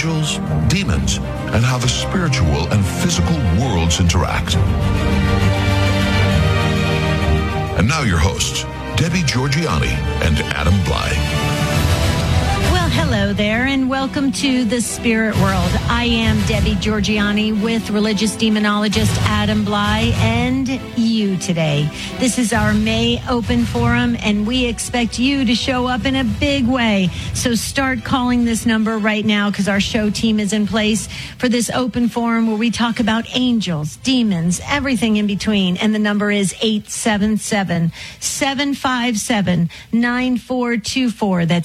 angels, demons, and how the spiritual and physical worlds interact. And now your hosts, Debbie Georgianni and Adam Bly. Well, hello there, and welcome to the Spirit World. I am Debbie Georgianni with religious demonologist Adam Bly and you today. This is our May Open Forum, and we expect you to show up in a big way. So start calling this number right now because our show team is in place for this open forum where we talk about angels, demons, everything in between. And the number is 877-757-9424. That's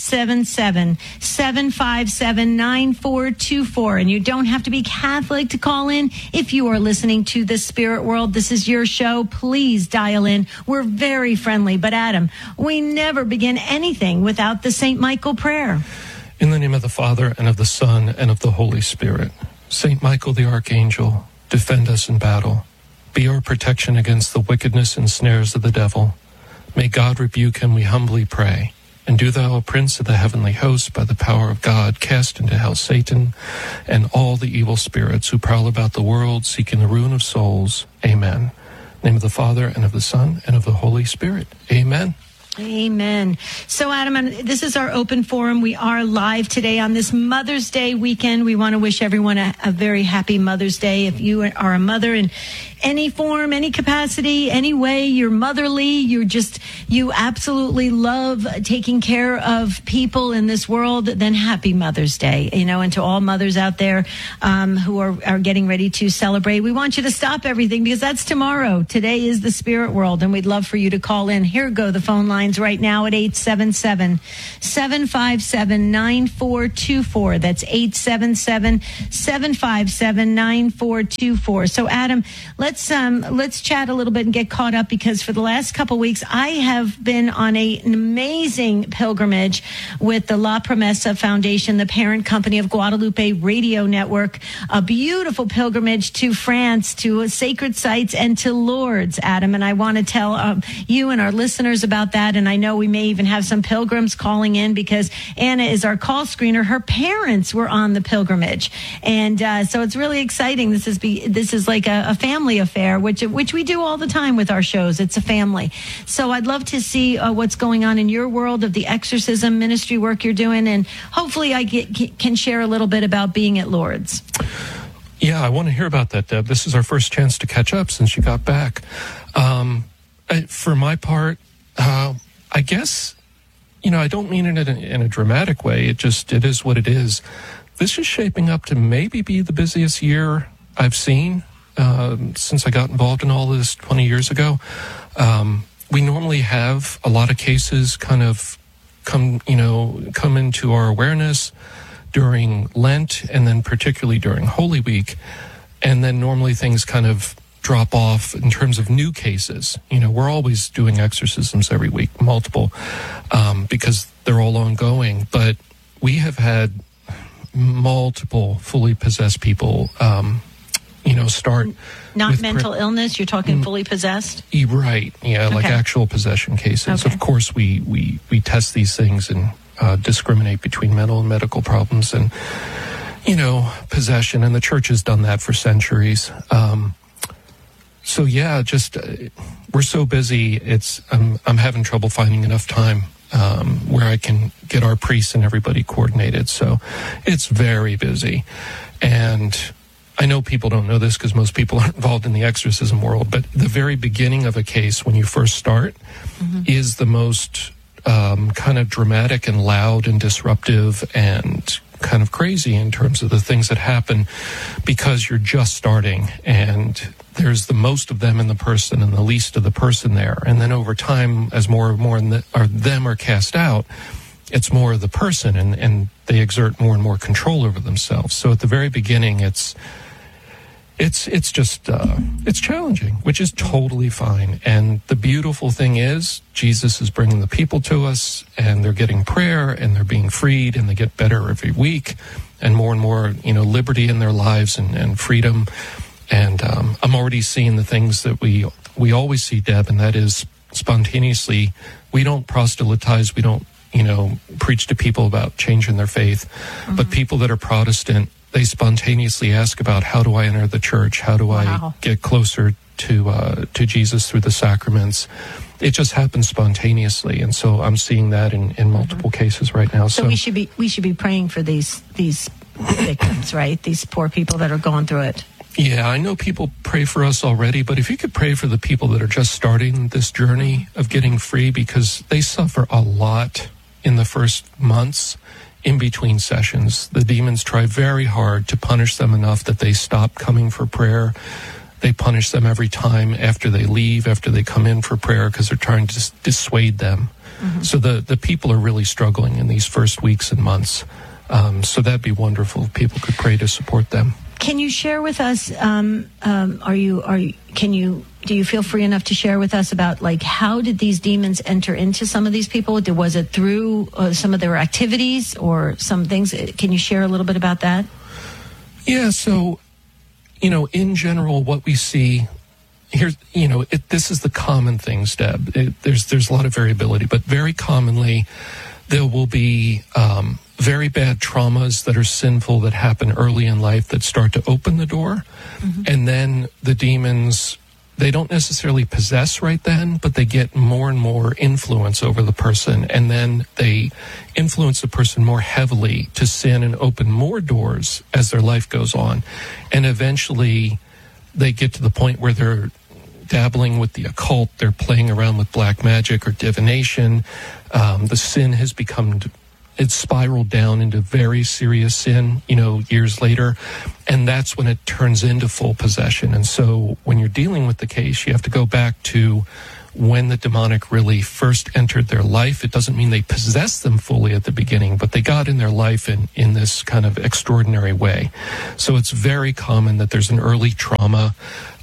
877-757-9424. And you don't have to be Catholic to call in. If you are listening to the Spirit World, this is your show. Please dial in. We're very friendly. But Adam, we never begin anything without the St. Michael prayer. In the name of the Father, and of the Son, and of the Holy Spirit. St. Michael the Archangel, defend us in battle. Be our protection against the wickedness and snares of the devil. May God rebuke him, we humbly pray. And do thou, O Prince of the heavenly host, by the power of God, cast into hell Satan and all the evil spirits who prowl about the world, seeking the ruin of souls. Amen. In the name of the Father, and of the Son, and of the Holy Spirit. Amen. Amen. So, Adam, this is our open forum. We are live today on this Mother's Day weekend. We want to wish everyone a very happy Mother's Day. If you are a mother in any form, any capacity, any way, you're motherly, you absolutely love taking care of people in this world, then happy Mother's Day. And to all mothers out there who are getting ready to celebrate, we want you to stop everything because that's tomorrow. Today is the Spirit World, and we'd love for you to call in. Here go the phone lines right now at 877-757-9424. That's 877-757-9424. So, Adam, let's chat a little bit and get caught up because for the last couple weeks, I have been on an amazing pilgrimage with the La Promesa Foundation, the parent company of Guadalupe Radio Network, a beautiful pilgrimage to France, to sacred sites, and to Lourdes, Adam. And I want to tell you and our listeners about that. And I know we may even have some pilgrims calling in because Anna is our call screener. Her parents were on the pilgrimage. And so it's really exciting. This is like a family affair, which we do all the time with our shows. It's a family. So I'd love to see what's going on in your world of the exorcism ministry work you're doing, and hopefully I can share a little bit about being at Lourdes. Yeah, I want to hear about that, Deb. This is our first chance to catch up since you got back. For my part, I guess, I don't mean it in a dramatic way. It is what it is. This is shaping up to maybe be the busiest year I've seen since I got involved in all this 20 years ago. We normally have a lot of cases kind of come into our awareness during Lent and then particularly during Holy Week. And then normally things kind of drop off in terms of new cases. We're always doing exorcisms every week, multiple, because they're all ongoing. But we have had multiple fully possessed people start. Not mental illness, you're talking fully possessed? Right, yeah, like actual possession cases. Okay. Of course, we test these things and discriminate between mental and medical problems and, possession, and the church has done that for centuries. So yeah, we're so busy, I'm having trouble finding enough time where I can get our priests and everybody coordinated. So it's very busy. And I know people don't know this because most people aren't involved in the exorcism world, but the very beginning of a case when you first start is the most kind of dramatic and loud and disruptive and kind of crazy in terms of the things that happen because you're just starting and there's the most of them in the person and the least of the person there. And then over time, as more and more of them are cast out, it's more of the person and they exert more and more control over themselves. So at the very beginning, it's challenging, which is totally fine. And the beautiful thing is Jesus is bringing the people to us and they're getting prayer and they're being freed and they get better every week and more, liberty in their lives and freedom. And I'm already seeing the things that we always see, Deb, and that is spontaneously, we don't proselytize, we don't preach to people about changing their faith. Mm-hmm. But people that are Protestant, they spontaneously ask about, how do I enter the church? How do I get closer to Jesus through the sacraments? It just happens spontaneously, and so I'm seeing that in multiple cases right now. So we should be praying for these victims, right? These poor people that are going through it. Yeah, I know people pray for us already, but if you could pray for the people that are just starting this journey of getting free, because they suffer a lot in the first months in between sessions. The demons try very hard to punish them enough that they stop coming for prayer. They punish them every time after they leave, after they come in for prayer, because they're trying to dissuade them. Mm-hmm. So the people are really struggling in these first weeks and months. So that'd be wonderful if people could pray to support them. Can you share with us? Do you feel free enough to share with us about, like, how did these demons enter into some of these people? Was it through some of their activities or some things? Can you share a little bit about that? Yeah. So, in general, what we see here, this is the common things, Deb. There's a lot of variability, but very commonly there will be very bad traumas that are sinful that happen early in life that start to open the door. Mm-hmm. And then the demons, they don't necessarily possess right then, but they get more and more influence over the person. And then they influence the person more heavily to sin and open more doors as their life goes on. And eventually they get to the point where they're dabbling with the occult. They're playing around with black magic or divination. The sin has it's spiraled down into very serious sin, years later. And that's when it turns into full possession. And so when you're dealing with the case, you have to go back to when the demonic really first entered their life. It doesn't mean they possessed them fully at the beginning, but they got in their life in this kind of extraordinary way. So it's very common that there's an early trauma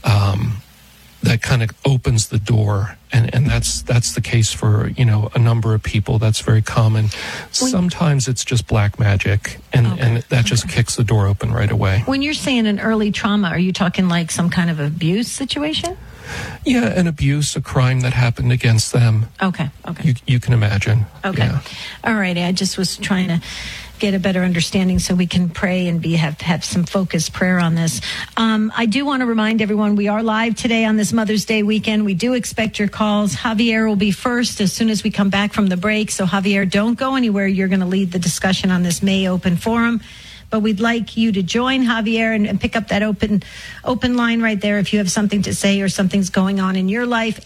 that kind of opens the door, and that's the case for a number of people. That's very common. Sometimes it's just black magic, and that just kicks the door open right away. When you're saying an early trauma, are you talking like some kind of abuse situation? Yeah, an abuse, a crime that happened against them. Okay. You can imagine. Okay. Yeah. All right. I just was trying to get a better understanding so we can pray and have some focused prayer on this. I do want to remind everyone we are live today on this Mother's Day weekend. We do expect your calls. Javier will be first as soon as we come back from the break. So Javier, don't go anywhere. You're going to lead the discussion on this May Open Forum. But we'd like you to join Javier and pick up that open line right there if you have something to say or something's going on in your life.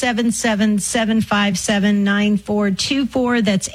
877-757-9424. That's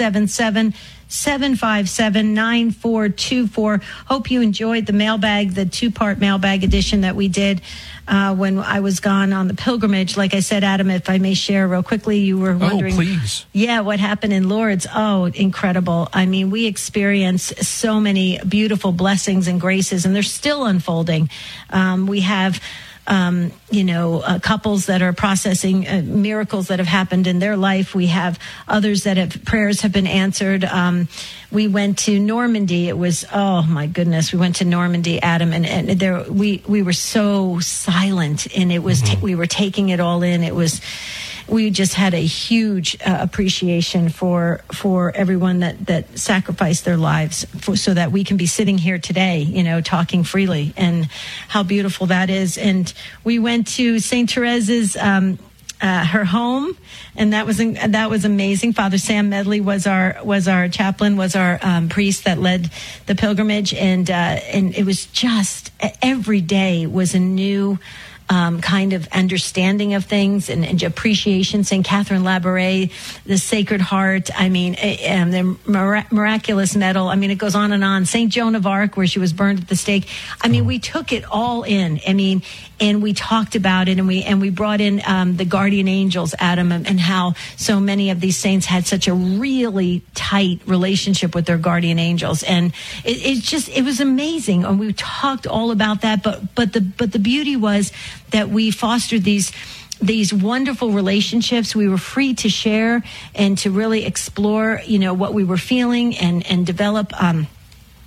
877-757-9424. Hope you enjoyed the mailbag, the 2-part mailbag edition that we did when I was gone on the pilgrimage. Like I said, Adam, if I may share real quickly, you were wondering. Oh, please. Yeah, what happened in Lourdes. Oh, incredible. I mean, we experienced so many beautiful blessings and graces, and they're still unfolding. We have couples that are processing miracles that have happened in their life. We have others that prayers have been answered. We went to Normandy. It was, oh my goodness. We went to Normandy, Adam, and there we were so silent, and it was, we were taking it all in. We just had a huge appreciation for everyone that sacrificed their lives so that we can be sitting here today, talking freely, and how beautiful that is. And we went to St. Teresa's, her home, and that was amazing. Father Sam Medley was our chaplain, was our priest that led the pilgrimage, and it was just every day was a new kind of understanding of things and appreciation. St. Catherine Labouré, the Sacred Heart, the Miraculous Medal. I mean, it goes on and on. St. Joan of Arc, where she was burned at the stake. I mean, we took it all in. And we talked about it, and we brought in the guardian angels, Adam, and how so many of these saints had such a really tight relationship with their guardian angels, and it was amazing. And we talked all about that, but the beauty was that we fostered these wonderful relationships. We were free to share and to really explore, what we were feeling and develop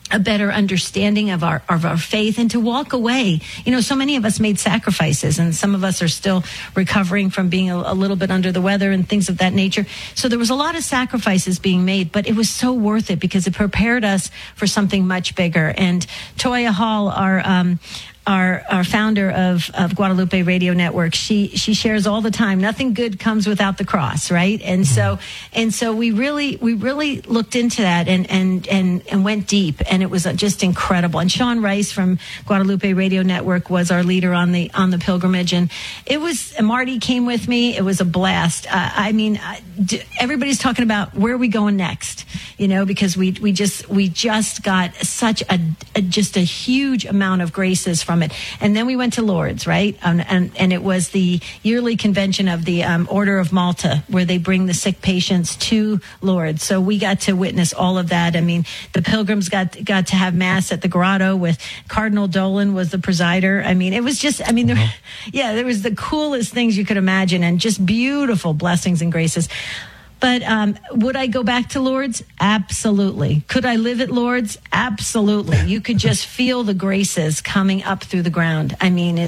a better understanding of our faith, and to walk away. So many of us made sacrifices, and some of us are still recovering from being a little bit under the weather and things of that nature. So there was a lot of sacrifices being made, but it was so worth it because it prepared us for something much bigger. And Toya Hall, our founder of Guadalupe Radio Network, she shares all the time, nothing good comes without the cross, right? And so we really looked into that and went deep, and it was just incredible. And Sean Rice from Guadalupe Radio Network was our leader on the pilgrimage, and Marty came with me. It was a blast. Everybody's talking about where are we going next, because we just got such a huge amount of graces from it. And then we went to Lourdes, right? And it was the yearly convention of the Order of Malta, where they bring the sick patients to Lourdes. So we got to witness all of that. The pilgrims got to have mass at the grotto with Cardinal Dolan was the presider. It was just, there was the coolest things you could imagine, and just beautiful blessings and graces. But would I go back to Lourdes? Absolutely. Could I live at Lourdes? Absolutely. You could just feel the graces coming up through the ground.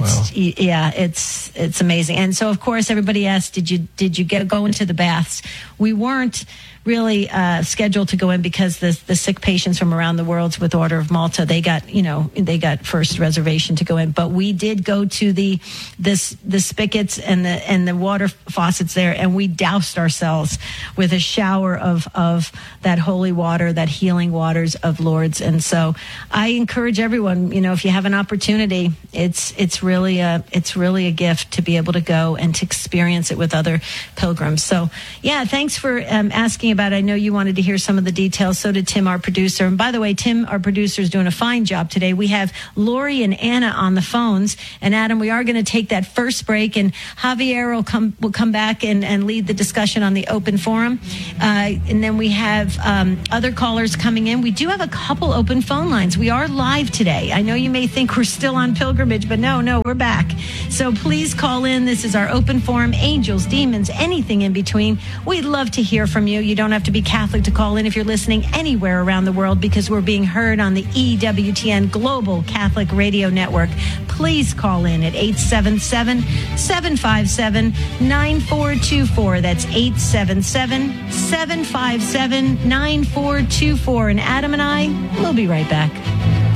It's amazing. And so, of course, everybody asked, did you go into the baths? We weren't really scheduled to go in because the sick patients from around the world with Order of Malta, they got first reservation to go in. But we did go to the spigots and the water faucets there, and we doused ourselves with a shower of that holy water, that healing waters of Lourdes. And so I encourage everyone, if you have an opportunity, it's really a gift to be able to go and to experience it with other pilgrims. So yeah, thanks for asking about it. I know you wanted to hear some of the details. So did Tim, our producer. And by the way, Tim, our producer, is doing a fine job today. We have Lori and Anna on the phones. And Adam, we are going to take that first break, and Javier will come back and lead the discussion on the open forum. And then we have other callers coming in. We do have a couple open phone lines. We are live today. I know you may think we're still on pilgrimage, but no, we're back. So please call in. This is our open forum. Angels, demons, anything in between. We'd love to hear from you. You don't have to be Catholic to call in if you're listening anywhere around the world, because we're being heard on the EWTN Global Catholic Radio Network. Please call in at 877-757-9424. That's 877-757-9424. And Adam and I will be right back.